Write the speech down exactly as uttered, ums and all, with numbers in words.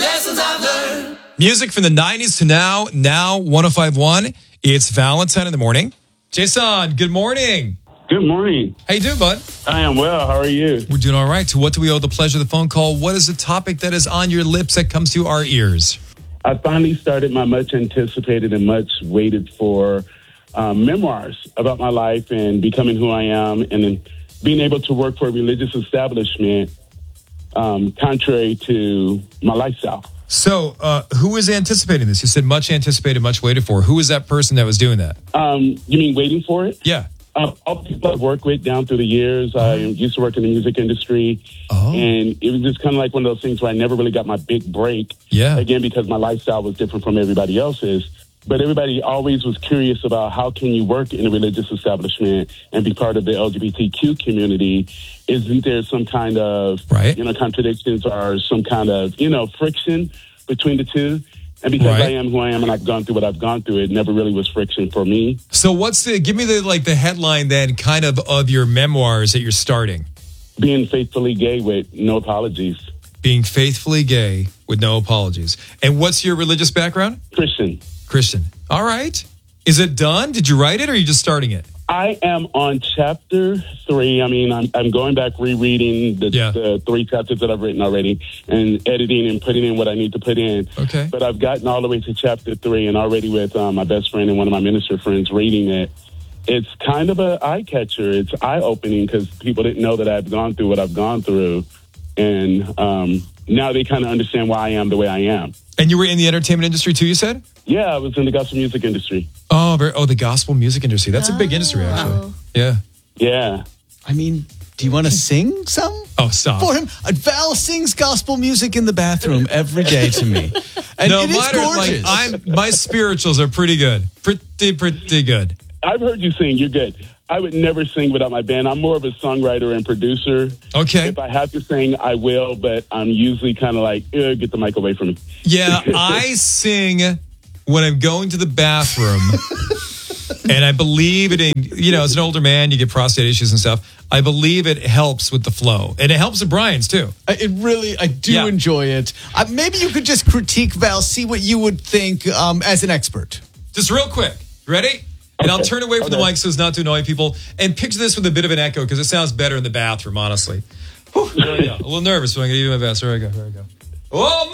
lessons I've learned. Music from the nineties to now, now one oh five point one. It's Valentine in the morning. Jason, good morning. Good morning. How you doing, bud? I am well. How are you? We're doing all right. To what do we owe the pleasure of the phone call? What is the topic that is on your lips that comes to our ears? I finally started my much anticipated and much waited for um, memoirs about my life and becoming who I am, and then being able to work for a religious establishment um, contrary to my lifestyle. So, uh, who is anticipating this? You said much anticipated, much waited for. Who is that person that was doing that? Um, you mean waiting for it? Yeah. Uh, all the people I've worked with down through the years. I used to work in the music industry. Oh. And it was just kind of like one of those things where I never really got my big break. Yeah. Again, because my lifestyle was different from everybody else's. But everybody always was curious about how can you work in a religious establishment and be part of the L G B T Q community? Isn't there some kind of, right. you know, contradictions or some kind of, you know, friction between the two? And because right. I am who I am and I've gone through what I've gone through, it never really was friction for me. So what's the, give me the, like the headline then kind of of your memoirs that you're starting. Being faithfully gay with no apologies. Being faithfully gay with no apologies. And what's your religious background? Christian. Christian. All right. Is it done? Did you write it or are you just starting it? I am on chapter three. I mean, I'm, I'm going back rereading the, yeah. the three chapters that I've written already and editing and putting in what I need to put in. Okay. But I've gotten all the way to chapter three and already with um, my best friend and one of my minister friends reading it. It's kind of an eye catcher. It's eye opening because people didn't know that I've gone through what I've gone through. And um, now they kind of understand why I am the way I am. And you were in the entertainment industry too, you said? Yeah, I was in the gospel music industry. Oh, very, oh, the gospel music industry. That's a big industry, actually. Yeah. Yeah. I mean, do you want to sing some? Oh, stop. For him, uh, Val sings gospel music in the bathroom every day to me. And no, it is mine are gorgeous. like, I'm, my spirituals are pretty good. Pretty, pretty good. I've heard you sing. You're good. I would never sing without my band. I'm more of a songwriter and producer. Okay. If I have to sing, I will, but I'm usually kind of like, eh, get the mic away from me. Yeah, I sing when I'm going to the bathroom. And I believe it, in, you know, as an older man, you get prostate issues and stuff. I believe it helps with the flow. And it helps with Brian's, too. It really, I do yeah. enjoy it. Uh, maybe you could just critique Val, see what you would think um, as an expert. Just real quick. Ready? And I'll turn away from okay. the mic so as not to annoy people. And picture this with a bit of an echo because it sounds better in the bathroom, honestly. Whew, there we go. A little nervous, so I'm going to do my best. Here I go. Here I go. Oh, my.